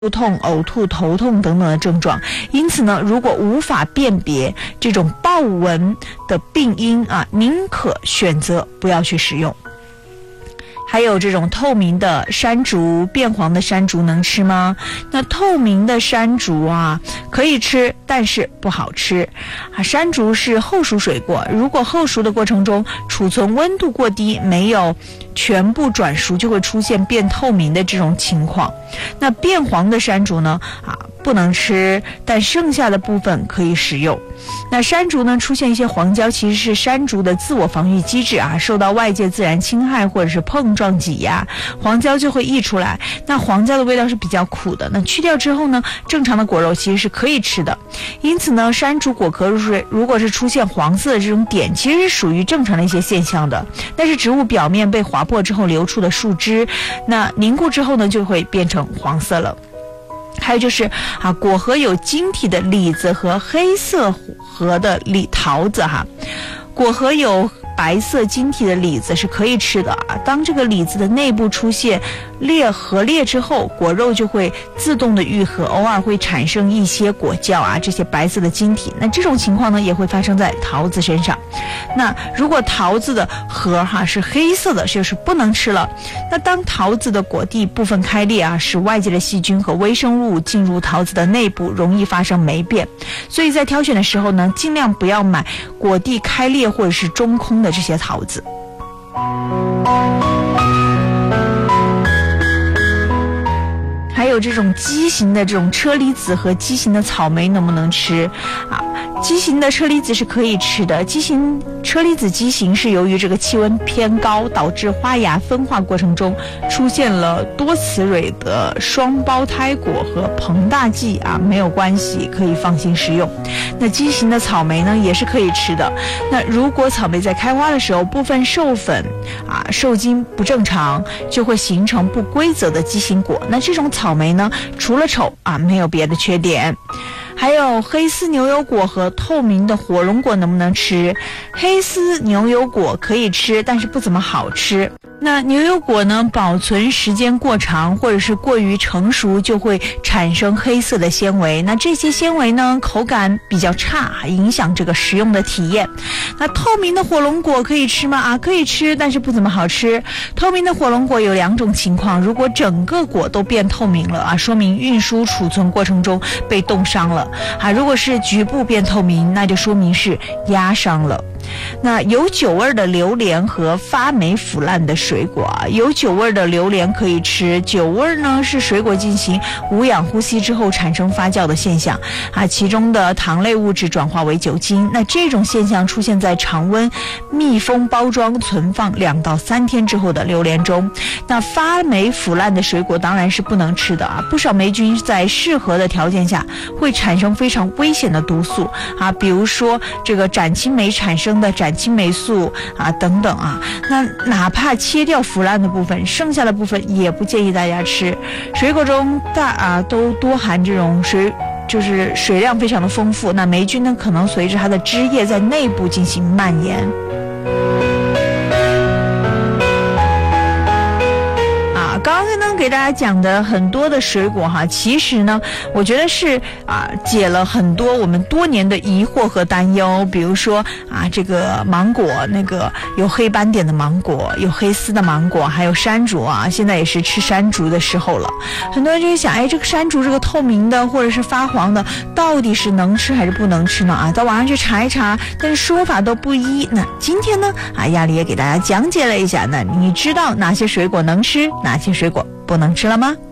痛、呕吐、头痛等等的症状。因此呢，如果无法辨别这种豹纹的病因啊，宁可选择不要去食用。还有这种透明的山竹，变黄的山竹能吃吗？那透明的山竹啊，可以吃，但是不好吃。山竹是后熟水果，如果后熟的过程中储存温度过低，没有全部转熟，就会出现变透明的这种情况。那变黄的山竹呢，不能吃，但剩下的部分可以食用。那山竹呢出现一些黄胶，其实是山竹的自我防御机制啊，受到外界自然侵害或者是碰撞挤压，黄胶就会溢出来。那黄胶的味道是比较苦的，那去掉之后呢，正常的果肉其实是可以吃的。因此呢，山竹果壳如果是出现黄色的这种点，其实是属于正常的一些现象的。但是植物表面被划破之后流出的树枝，那凝固之后呢，就会变成黄色了。还有就是果核有晶体的李子和黑色核的桃子果核有白色晶体的李子是可以吃的当这个李子的内部出现核裂之后，果肉就会自动的愈合，偶尔会产生一些果胶这些白色的晶体。那这种情况呢，也会发生在桃子身上。那如果桃子的核是黑色的，就是不能吃了。那当桃子的果蒂部分开裂使外界的细菌和微生物进入桃子的内部，容易发生霉变。所以在挑选的时候呢，尽量不要买果蒂开裂或者是中空的这些桃子。还有这种畸形的这种车厘子和畸形的草莓能不能吃畸形的车厘子是可以吃的。车厘子畸形是由于这个气温偏高，导致花芽分化过程中出现了多雌蕊的双胞胎果和膨大剂没有关系，可以放心食用。那畸形的草莓呢，也是可以吃的。那如果草莓在开花的时候，部分授粉受精不正常，就会形成不规则的畸形果。那这种草莓呢，除了丑没有别的缺点。还有黑丝牛油果和透明的火龙果能不能吃？黑丝牛油果可以吃，但是不怎么好吃。那牛油果呢，保存时间过长或者是过于成熟，就会产生黑色的纤维。那这些纤维呢，口感比较差，影响这个食用的体验。那透明的火龙果可以吃吗？可以吃，但是不怎么好吃。透明的火龙果有两种情况，如果整个果都变透明了说明运输储存过程中被冻伤了如果是局部变透明，那就说明是压伤了。那有酒味的榴莲和发霉腐烂的水果有酒味的榴莲可以吃。酒味呢，是水果进行无氧呼吸之后产生发酵的现象其中的糖类物质转化为酒精。那这种现象出现在常温密封包装存放2到3天之后的榴莲中。那发霉腐烂的水果当然是不能吃的不少霉菌在适合的条件下会产生非常危险的毒素比如说这个斩青莓产生的斩青霉素等等那哪怕切掉腐烂的部分，剩下的部分也不建议大家吃。水果中都多含这种就是水量非常的丰富，那霉菌呢可能随着它的汁液在内部进行蔓延。刚才呢给大家讲的很多的水果其实呢我觉得是解了很多我们多年的疑惑和担忧。比如说这个芒果，那个有黑斑点的芒果，有黑丝的芒果，还有山竹现在也是吃山竹的时候了。很多人就会想这个山竹这个透明的或者是发黄的到底是能吃还是不能吃呢到网上去查一查，但是说法都不一。那今天呢亚丽也给大家讲解了一下，那你知道哪些水果能吃，哪些水果不能吃了吗？